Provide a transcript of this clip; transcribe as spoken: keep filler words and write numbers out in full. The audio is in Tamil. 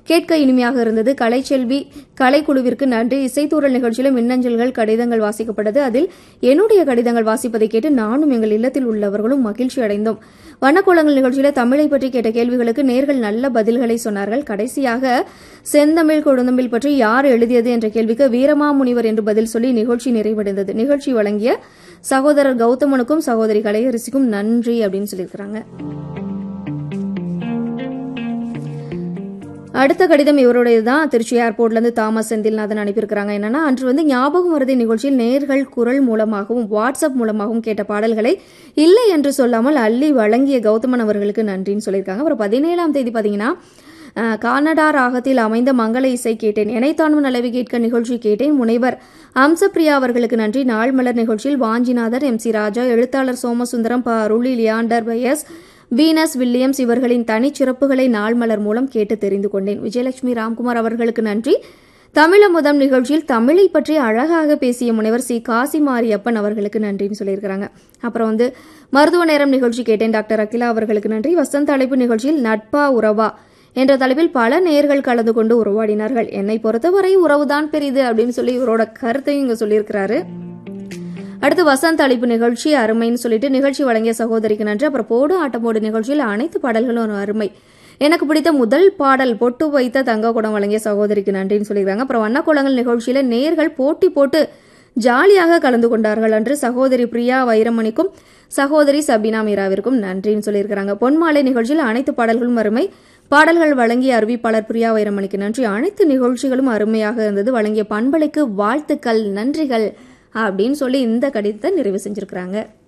கேட்க இனிமையாக இருந்தது. கலைச்செல்வி கலைக்குழுவிற்கு நன்றி. இசைத்தூரல் நிகழ்ச்சியில மின்னஞ்சல்கள் கடிதங்கள் வாசிக்கப்பட்டது. அதில் என்னுடைய கடிதங்கள் வாசிப்பதை கேட்டு நானும் எங்கள் இல்லத்தில் உள்ளவர்களும் மகிழ்ச்சி அடைந்தோம். வண்ணக்கோலங்கள் நிகழ்ச்சியில தமிழை பற்றி கேட்ட கேள்விகளுக்கு நேர்கள் நல்ல பதில்களை சொன்னார்கள். கடைசியாக செந்தமிழ் கொழுந்தமிழ் பற்றி யார் எழுதியது என்ற கேள்விக்கு வீரமாமுனிவர் என்று பதில் சொல்லி நிகழ்ச்சி நிறைவடைந்தது. நிகழ்ச்சி வழங்கிய சகோதரர் கௌதமனுக்கும் சகோதரி கலையரசிக்கும் நன்றி அப்படின்னு சொல்லியிருக்கிறாங்க. அடுத்த கடிதம் இவருடையதுதான். திருச்சி ஏர்போர்ட்ல இருந்து தாமஸ் செந்தில்நாதன் அனுப்பியிருக்கிறாங்க. என்னன்னா, அன்று வந்து ஞாபகம் வருதை நிகழ்ச்சியில் நேர்கள் குரல் மூலமாகவும் வாட்ஸ்அப் மூலமாகவும் கேட்ட பாடல்களை இல்லை என்று சொல்லாமல் அள்ளி வழங்கிய கௌதமன் அவர்களுக்கு நன்றின்னு சொல்லியிருக்காங்க. அப்புறம் பதினேழாம் தேதி பாத்தீங்கன்னா கானடா ராகத்தில் அமைந்த மங்கள இசை கேட்டேன். எனைத்தானும் நலவி கேட்க நிகழ்ச்சி கேட்டேன். முனைவர் அம்சப்பிரியா அவர்களுக்கு நன்றி. நாள் மலர் நிகழ்ச்சியில் வாஞ்சிநாதர், எம் சி ராஜா, எழுத்தாளர் சோமசுந்தரம், ப அருளி, லியாண்டர் பயஸ், வீனஸ் வில்லியம்ஸ் இவர்களின் தனிச்சிறப்புகளை நாள் மலர் மூலம் கேட்டு தெரிந்து கொண்டேன். விஜயலட்சுமி ராம்குமார் அவர்களுக்கு நன்றி. தமிழமுதம் நிகழ்ச்சியில் தமிழை பற்றி அழகாக பேசிய முனைவர் சி காசிமாரியப்பன் அவர்களுக்கு நன்றின்னு சொல்லியிருக்கிறாங்க. அப்புறம் வந்து மருத்துவ நேரம் நிகழ்ச்சி கேட்டேன். டாக்டர் அகிலா அவர்களுக்கு நன்றி. வசந்த அழைப்பு நிகழ்ச்சியில் நட்பா உறவா என்ற தலைப்பில் பல நேயர்கள் கலந்து கொண்டு உறவாடினார்கள். என்னை பொறுத்தவரை உறவுதான் பெரிது அப்படின்னு சொல்லி இவரோட கருத்தையும் இங்க சொல்லியிருக்கிறாரு. அடுத்து வசந்த அழைப்பு நிகழ்ச்சி அருமைன்னு சொல்லிட்டு நிகழ்ச்சி வழங்கிய சகோதரிக்கு நன்றி. அப்புறம் போடு ஆட்டமோடு நிகழ்ச்சியில் அனைத்து பாடல்களும் அருமை. எனக்கு பிடித்த முதல் பாடல் பொட்டு வைத்த தங்க குடம் வழங்கிய சகோதரிக்கு நன்றின்னு சொல்லியிருக்காங்க. அப்புறம் வண்ணக்கோலங்கள் நிகழ்ச்சியில நேர்கள் போட்டி போட்டு ஜாலியாக கலந்து கொண்டார்கள் என்று சகோதரி பிரியா வைரமணிக்கும் சகோதரி சபினா மீராவிற்கும் நன்றின்னு சொல்லியிருக்கிறாங்க. பொன்மாலை நிகழ்ச்சியில் அனைத்து பாடல்களும் அருமை. பாடல்கள் வழங்கிய அறிவிப்பாளர் பிரியா வைரமணிக்கு நன்றி. அனைத்து நிகழ்ச்சிகளும் அருமையாக இருந்தது. வழங்கிய பண்பலைக்கு வாழ்த்துக்கள், நன்றிகள் அப்படின்னு சொல்லி இந்த கடிதத்தை நிறைவு செஞ்சிருக்கிறாங்க.